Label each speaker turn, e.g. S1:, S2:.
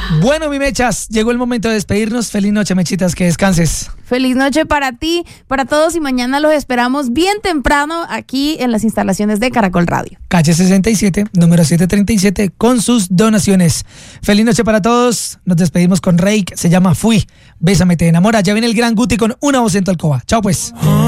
S1: Bueno, mi Mechas, llegó el momento de despedirnos. Feliz noche, Mechitas, que descanses.
S2: Feliz noche para ti, para todos, y mañana los esperamos bien temprano aquí en las instalaciones de Caracol Radio.
S1: Calle 67, número 737, con sus donaciones. Feliz noche para todos. Nos despedimos con Reik, se llama Fui. Bésame, te enamora. Ya viene el gran Guti con Una Voz en tu alcoba. Chao, pues.